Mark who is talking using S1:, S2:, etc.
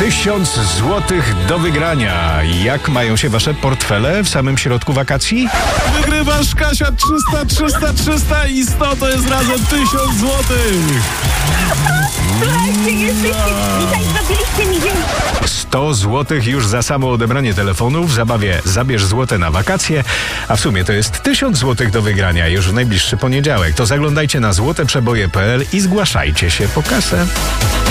S1: 1000 złotych do wygrania. Jak mają się wasze portfele w samym środku wakacji?
S2: Wygrywasz, Kasia, 300 i 100 to jest razem 1000 złotych.
S3: Słuchajcie, dzisiaj zrobiliście mi dzień.
S1: 100 złotych już za samo odebranie telefonu w zabawie Zabierz złote na wakacje, a w sumie to jest 1000 złotych do wygrania już w najbliższy poniedziałek. To zaglądajcie na złoteprzeboje.pl i zgłaszajcie się po kasę.